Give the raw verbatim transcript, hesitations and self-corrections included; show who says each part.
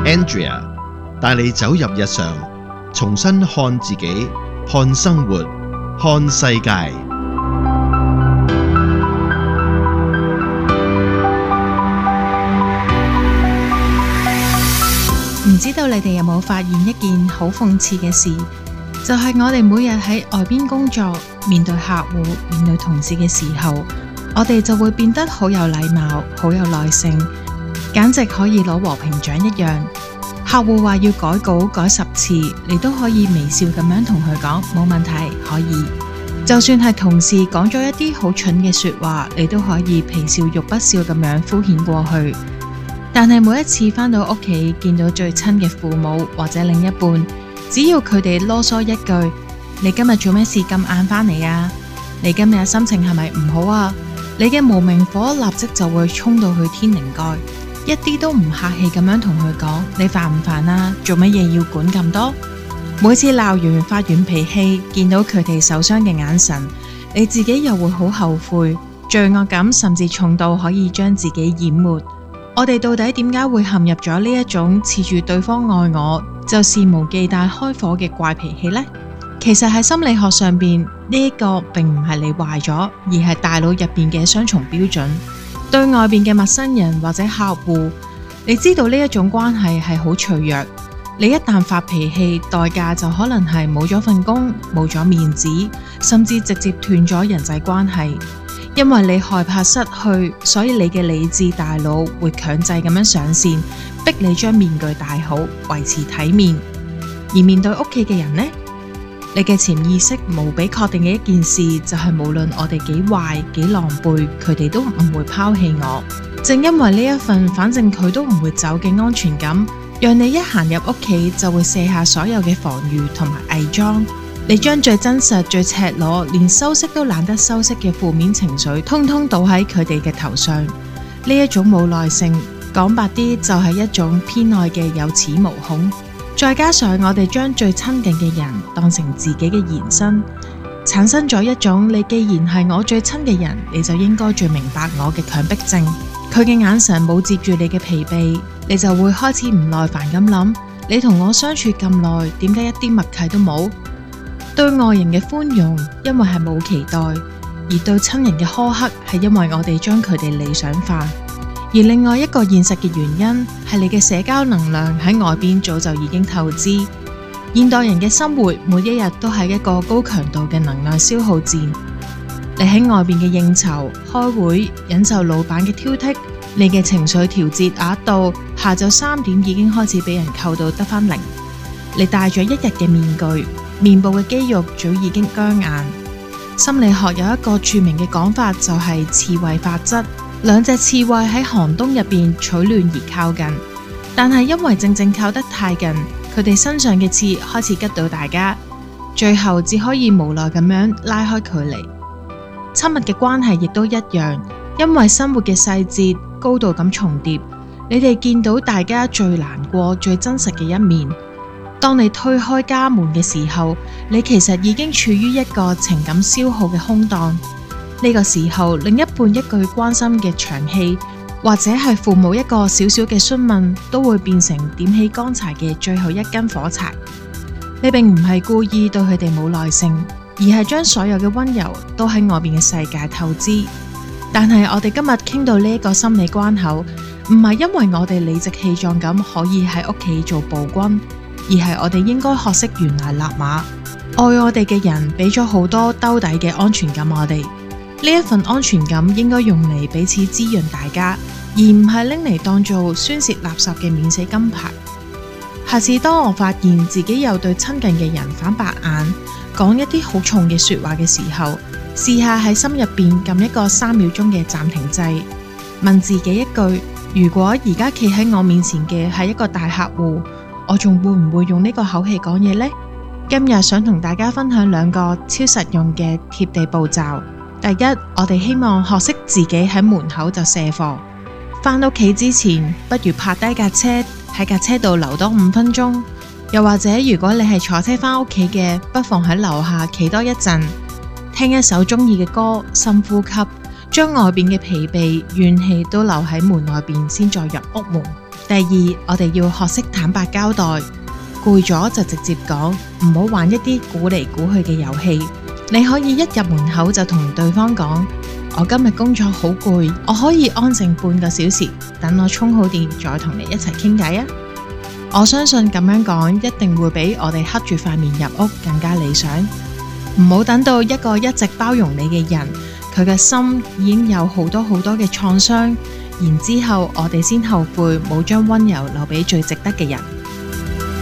Speaker 1: Andrea 帶你走入日常，重新看自己，看生活，看世界。
Speaker 2: 唔知道你哋有冇發現一件好諷刺嘅事，就係我哋每日喺外邊工作，面對客戶、面對同事嘅時候，我哋就會變得好有禮貌、好有耐性，簡直可以攞和平獎一樣。客戶話要改稿改十次，你都可以微笑咁樣同佢講冇問題，可以。就算係同事講咗一啲好蠢嘅說話，你都可以皮笑肉不笑咁樣敷衍過去。但係每一次返到屋企，見到最親嘅父母或者另一半，只要佢哋囉嗦一句，你今日做咩事咁晏返嚟啊？你今日心情係咪唔好啊？你嘅無名火立即就會衝到去天靈蓋，一啲都唔客氣咁樣同佢講，你煩唔煩啊？做乜嘢要管咁多？每次鬧完發完脾氣，見到佢哋受傷嘅眼神，你自己又會好後悔，罪惡感甚至重到可以將自己淹沒。我哋到底點解會陷入咗呢一種恃住對方愛我就肆無忌憚開火嘅怪脾氣呢？其實喺心理學上邊，呢一個並唔係你壞咗，而係大腦入邊嘅雙重標準。對外邊嘅陌生人或者客戶，你知道呢一種關係係好脆弱，你一旦發脾氣，代價就可能係冇咗份工、冇咗面子，甚至直接斷咗人際關係。因為你害怕失去，所以你嘅理智大腦會強制咁樣上線，逼你將面具戴好，維持體面。而面對屋企嘅人呢，你嘅潛意識無比確定嘅一件事就係，無論我哋幾壞幾狼狽，佢哋都唔會拋棄我。正因為呢一份反正佢都唔會走嘅安全感，讓你一行入屋企就會卸下所有嘅防禦同埋偽裝。你將最真實、最赤裸，連修飾都懶得修飾嘅負面情緒，通通倒喺佢哋嘅頭上。呢一種冇耐性，講白啲就係一種偏愛嘅有恃無恐。再加上我哋將最親近嘅人當成自己嘅延伸，產生咗一種你既然係我最親嘅人，你就應該最明白我嘅強迫症。佢嘅眼神冇接住你嘅疲憊，你就會開始唔耐煩咁諗：你同我相處咁耐，點解一啲默契都冇？對外人嘅寬容，因為係冇期待；而對親人嘅苛刻，係因為我哋將佢哋理想化。而另外一個現實嘅原因，係你嘅社交能量喺外邊早就已經透支。現代人嘅生活，每一日都係一個高強度嘅能量消耗戰。你喺外邊嘅應酬、開會，忍受老闆嘅挑剔，你嘅情緒調節額度，下晝三點已經開始俾人扣到得返零。你戴咗一日嘅面具，面部嘅肌肉早已經僵硬。心理學有一個著名嘅講法，就係刺蝟法則。兩隻刺蝟喺寒冬入邊取暖而靠近，但係因為正正靠得太近，佢哋身上嘅刺開始拮到大家，最後只可以無奈咁樣拉開距離。親密嘅關係亦都一樣，因為生活嘅細節高度咁重疊，你哋見到大家最難過、最真實嘅一面。當你推開家門嘅時候，你其實已經處於一個情感消耗嘅空檔。呢個時候，另一半一句關心嘅長氣，或者係父母一個小小嘅詢問，都會變成點起乾柴嘅最後一根火柴。你並唔係故意對佢哋冇耐性，而係將所有嘅溫柔都喺外面嘅世界透支。但係我哋今日傾到呢一個心理關口，唔係因為我哋理直氣壯咁可以喺屋企做暴君，而係我哋應該學識懸崖勒馬。愛我哋嘅人俾咗好多兜底嘅安全感我哋，呢一份安全感應該用嚟彼此滋潤大家，而唔係拎嚟當做宣洩垃圾嘅免死金牌。下次當我發現自己有對親近嘅人反白眼，講一啲好重嘅說話嘅時候，試下喺心入邊撳一個三秒鐘嘅暫停掣，問自己一句：如果而家企喺我面前嘅係一個大客戶，我仲會唔會用呢個口氣講嘢呢？今日想同大家分享兩個超實用嘅貼地步驟。第一，我哋希望學識自己喺門口就卸貨。返屋企之前，不如泊低架車，喺架車度留多五分鐘。又或者，如果你係坐車返屋企嘅，不妨喺樓下企多一陣，聽一首中意嘅歌，深呼吸，將外邊嘅疲憊、怨氣都留喺門外邊，先再入屋門。 第二，我哋要學識坦白交代，攰咗就直接講，唔好玩一啲估嚟估去嘅遊戲。你可以一入門口就同對方講，我今日工作好攰，我可以安靜半個小時，等我充好電再同你一齊傾偈啊！我相信咁樣講一定會比我哋黑住塊面入屋更加理想。唔好等到一個一直包容你嘅人，佢嘅心已經有好多好多嘅創傷，然之後我哋先後悔冇將溫柔留俾最值得嘅人。